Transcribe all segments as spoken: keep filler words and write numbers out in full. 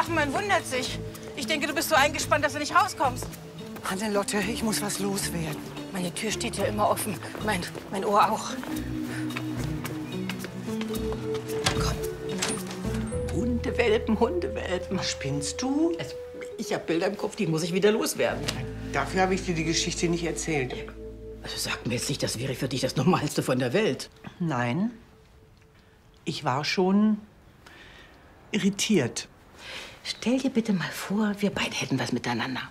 Ach, man wundert sich. Ich denke, du bist so eingespannt, dass du nicht rauskommst. Hannelore, ich muss was loswerden. Meine Tür steht ja immer offen. Mein, mein Ohr auch. Komm. Hundewelpen, Hundewelpen. Spinnst du? Also, ich habe Bilder im Kopf, die muss ich wieder loswerden. Dafür habe ich dir die Geschichte nicht erzählt. Also sag mir jetzt nicht, das wäre für dich das Normalste von der Welt. Nein. Ich war schon irritiert. Stell dir bitte mal vor, wir beide hätten was miteinander.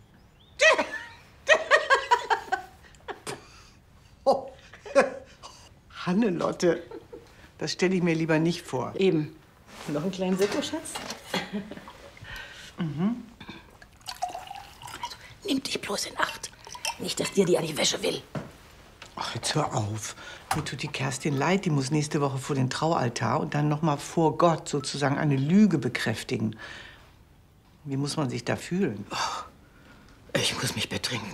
Oh. Hannelore, das stelle ich mir lieber nicht vor. Eben. Noch einen kleinen Sekko, Schatz? Mhm. Also, nimm dich bloß in Acht. Nicht, dass dir die an die Wäsche will. Ach, jetzt hör auf. Mir tut die Kerstin leid. Die muss nächste Woche vor den Traualtar und dann noch mal vor Gott sozusagen eine Lüge bekräftigen. Wie muss man sich da fühlen? Oh, ich muss mich betrinken.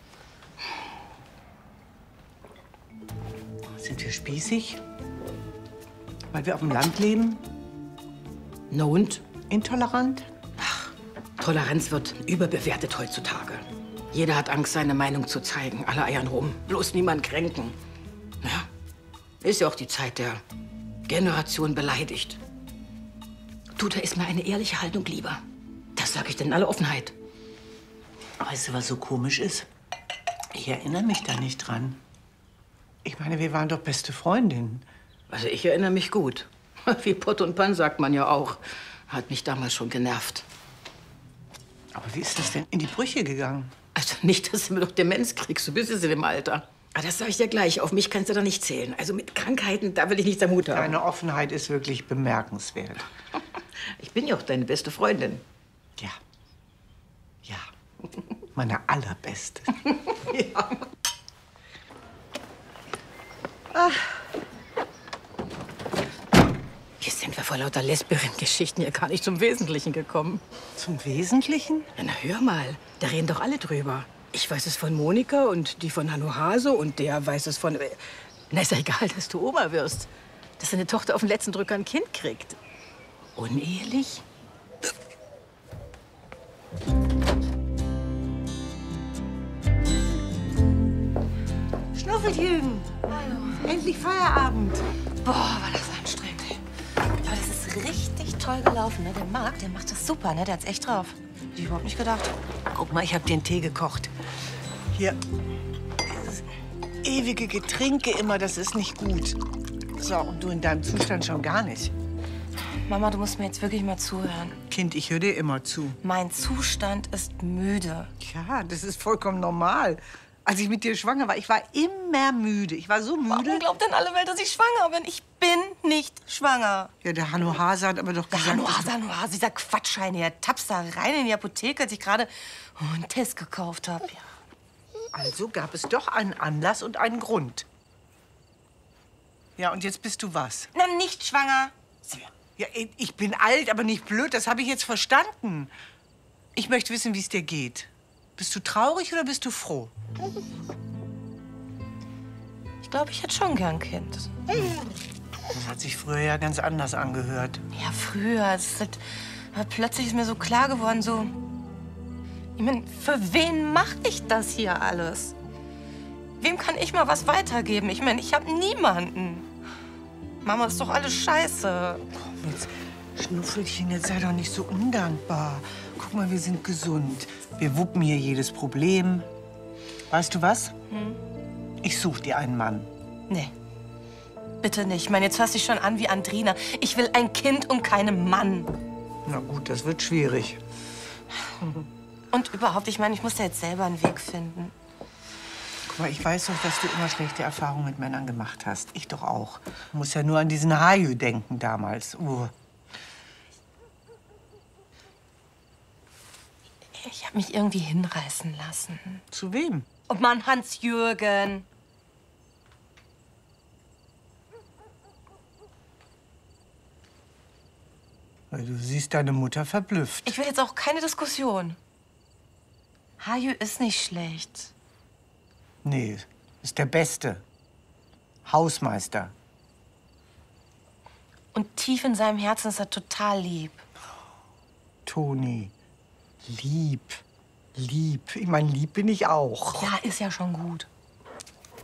Sind wir spießig? Weil wir auf dem Land leben? Na und? Intolerant? Ach, Toleranz wird überbewertet heutzutage. Jeder hat Angst, seine Meinung zu zeigen. Alle eiern rum. Bloß niemand kränken. Ja, ist ja auch die Zeit der Generation beleidigt. Du, da ist mir eine ehrliche Haltung lieber. Das sage ich dir in aller Offenheit. Weißt du, was so komisch ist? Ich erinnere mich da nicht dran. Ich meine, wir waren doch beste Freundinnen. Also ich erinnere mich gut. Wie Pott und Pann sagt man ja auch. Hat mich damals schon genervt. Aber wie ist das denn in die Brüche gegangen? Also nicht, dass du mir doch Demenz kriegst. Du bist jetzt in dem Alter. Aber das sage ich dir gleich. Auf mich kannst du da nicht zählen. Also mit Krankheiten, da will ich nichts am Hut haben. Deine Offenheit ist wirklich bemerkenswert. Ich bin ja auch deine beste Freundin. Ja. Ja. Meine allerbeste. Ja. Ach. Hier sind wir vor lauter Lesbierin-Geschichten ja gar nicht zum Wesentlichen gekommen. Zum Wesentlichen? Ja, na, hör mal. Da reden doch alle drüber. Ich weiß es von Monika und die von Hanno Hase und der weiß es von... Na, ist ja egal, dass du Oma wirst. Dass deine Tochter auf den letzten Drücker ein Kind kriegt. Unehelich? Schnuffelchen! Endlich Feierabend. Boah, war das anstrengend. Aber das ist richtig toll gelaufen, ne? Der Marc, der macht das super, ne? Der hat's echt drauf. Hätte ich überhaupt nicht gedacht. Guck mal, ich habe den Tee gekocht. Hier, dieses ewige Getränke immer, das ist nicht gut. So, und du in deinem Zustand schon gar nicht. Mama, du musst mir jetzt wirklich mal zuhören. Kind, ich höre dir immer zu. Mein Zustand ist müde. Ja, das ist vollkommen normal. Als ich mit dir schwanger war, ich war immer müde. Ich war so müde. Warum glaubt denn alle Welt, dass ich schwanger bin? Ich bin nicht schwanger. Ja, der Hanno Hase hat aber doch Der gesagt... Hanno dass- Hase, Hanno Hase, dieser Quatschschein hier. Er tapst da rein in die Apotheke, als ich gerade einen Test gekauft habe. Ja. Also gab es doch einen Anlass und einen Grund. Ja, und jetzt bist du was? Na, nicht schwanger. Ja, ich bin alt, aber nicht blöd. Das habe ich jetzt verstanden. Ich möchte wissen, wie es dir geht. Bist du traurig oder bist du froh? Ich glaube, ich hätte schon gern ein Kind. Das hat sich früher ja ganz anders angehört. Ja, früher. Es ist halt, aber plötzlich ist mir so klar geworden, so... Ich meine, für wen mache ich das hier alles? Wem kann ich mal was weitergeben? Ich meine, ich habe niemanden. Mama, ist doch alles scheiße. Komm jetzt, Schnuffelchen, jetzt sei doch nicht so undankbar. Guck mal, wir sind gesund. Wir wuppen hier jedes Problem. Weißt du was? Hm? Ich suche dir einen Mann. Nee. Bitte nicht. Ich meine, jetzt hörst du dich schon an wie Andrina. Ich will ein Kind und keinen Mann. Na gut, das wird schwierig. Und überhaupt, ich meine, ich muss ja jetzt selber einen Weg finden. Guck mal, ich weiß doch, dass du immer schlechte Erfahrungen mit Männern gemacht hast. Ich doch auch. Du musst ja nur an diesen Haju denken damals. Uh. Ich habe mich irgendwie hinreißen lassen. Zu wem? Und Mann, Hans-Jürgen. Du siehst deine Mutter verblüfft. Ich will jetzt auch keine Diskussion. Haju ist nicht schlecht. Nee, ist der Beste. Hausmeister. Und tief in seinem Herzen ist er total lieb. Toni. Lieb. Lieb. Ich meine, lieb bin ich auch. Ja, ist ja schon gut.